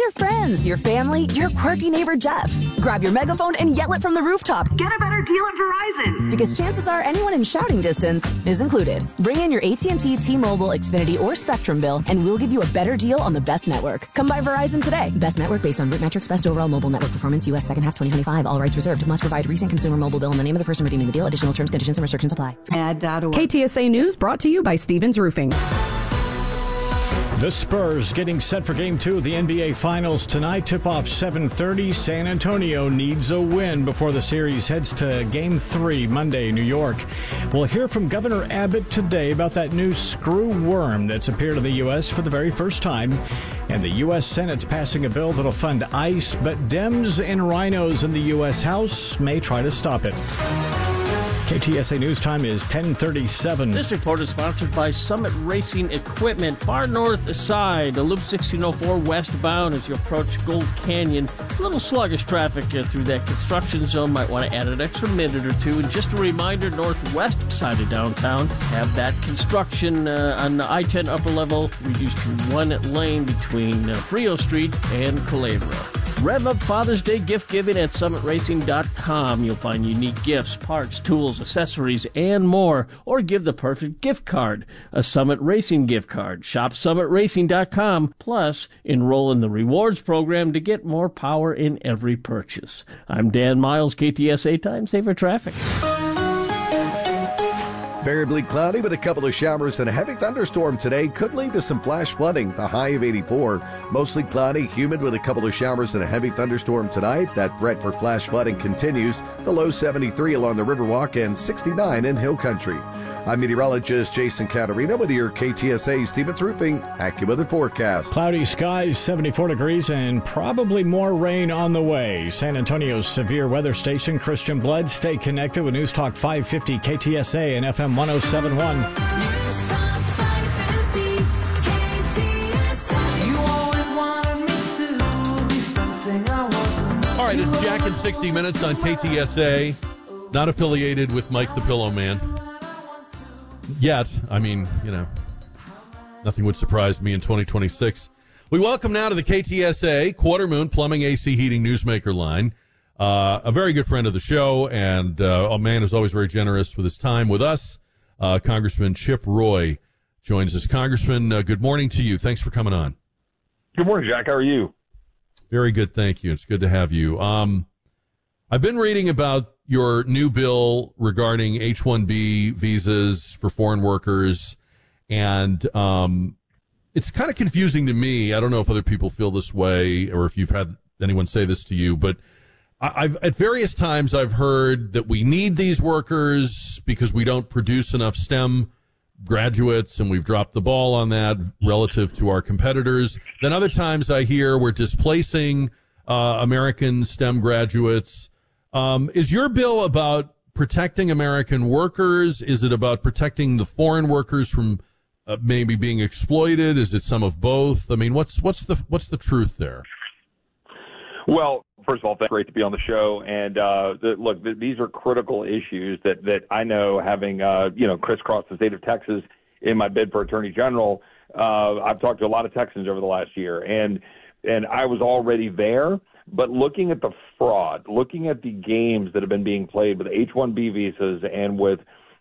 your friends, your family, your quirky neighbor Jeff. Grab your megaphone and yell it from the rooftop. Get a better deal at Verizon. Because chances are anyone in shouting distance is included. Bring in your AT&T, T-Mobile, Xfinity, or Spectrum bill, and we'll give you a better deal on the best network. Come by Verizon today. Best network based on root metrics, best overall mobile network performance, U.S. second half 2025. All rights reserved. Must provide recent consumer mobile bill and the name of the person redeeming the deal. Additional terms, conditions, and restrictions apply. KTSA News brought to you by Stevens Roofing. The Spurs getting set for Game 2 of the NBA Finals tonight. Tip-off 7:30. San Antonio needs a win before the series heads to Game 3 Monday, New York. We'll hear from Governor Abbott today about that new screw worm that's appeared in the U.S. for the very first time. And the U.S. Senate's passing a bill that'll fund ICE, but Dems and rhinos in the U.S. House may try to stop it. KTSA News Time is 10:37. This report is sponsored by Summit Racing Equipment. Far north side, Loop 1604 westbound as you approach Gold Canyon. A little sluggish traffic through that construction zone. Might want to add an extra minute or two. And just a reminder, northwest side of downtown, have that construction on the I-10 upper level reduced to one lane between Frio Street and Culebra. Rev up Father's Day gift giving at summitracing.com. You'll find unique gifts, parts, tools, accessories, and more. Or give the perfect gift card, a Summit Racing gift card. Shop summitracing.com. Plus, enroll in the rewards program to get more power in every purchase. I'm Dan Miles, KTSA Time Saver Traffic. Variably cloudy with a couple of showers and a heavy thunderstorm today could lead to some flash flooding, the high of 84. Mostly cloudy, humid with a couple of showers and a heavy thunderstorm tonight. That threat for flash flooding continues. The low 73 along the Riverwalk and 69 in Hill Country. I'm meteorologist Jason Caterina with your KTSA Stevens Roofing AccuWeather forecast. Cloudy skies, 74 degrees, and probably more rain on the way. San Antonio's severe weather station, Christian Blood. Stay connected with News Talk 550 KTSA and FM 1071. News Talk 550 KTSA. You always wanted me to be something I wasn't. All right, it's Jack in 60 Minutes on KTSA. Not affiliated with Mike the Pillow Man. Yet, I mean, you know, nothing would surprise me in 2026. We welcome now to the KTSA Quarter Moon Plumbing AC Heating Newsmaker line. A very good friend of the show, and a man who's always very generous with his time with us. Congressman Chip Roy joins us. Congressman, good morning to you. Thanks for coming on. Good morning, Jack. How are you? Very good, thank you. It's good to have you. I've been reading about your new bill regarding H-1B visas for foreign workers, and it's kind of confusing to me. I don't know if other people feel this way or if you've had anyone say this to you, but I've at various times I've heard that we need these workers because we don't produce enough STEM graduates, and we've dropped the ball on that relative to our competitors. Then other times I hear we're displacing American STEM graduates. Is your bill about protecting American workers? Is it about protecting the foreign workers from maybe being exploited? Is it some of both? I mean, what's the truth there? Well, first of all, it's great to be on the show. And look, these are critical issues that I know, having crisscrossed the state of Texas in my bid for Attorney General. I've talked to a lot of Texans over the last year, and I was already there. But looking at the fraud, looking at the games that have been being played with H-1B visas and with,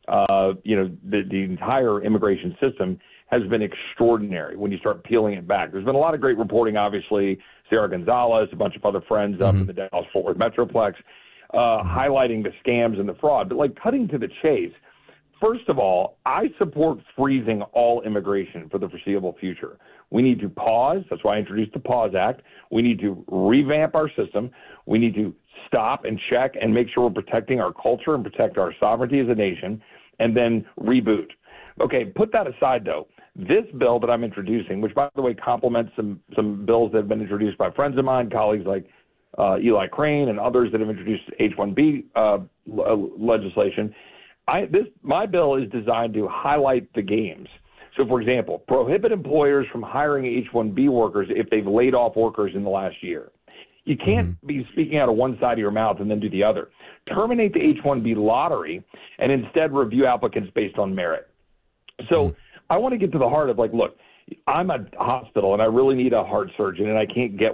the entire immigration system has been extraordinary when you start peeling it back. There's been a lot of great reporting, obviously, Sarah Gonzalez, a bunch of other friends up in the Dallas-Fort Worth Metroplex, highlighting the scams and the fraud. But, cutting to the chase, first of all, I support freezing all immigration for the foreseeable future. We need to pause. That's why I introduced the PAUSE Act. We need to revamp our system. We need to stop and check and make sure we're protecting our culture and protect our sovereignty as a nation, and then reboot. Okay, put that aside, though. This bill that I'm introducing, which, by the way, complements some bills that have been introduced by friends of mine, colleagues like Eli Crane and others that have introduced H-1B legislation, my bill is designed to highlight the games. So, for example, prohibit employers from hiring H-1B workers if they've laid off workers in the last year. You can't be speaking out of one side of your mouth and then do the other. Terminate the H-1B lottery and instead review applicants based on merit. So I want to get to the heart of, look, I'm a hospital and I really need a heart surgeon and I can't get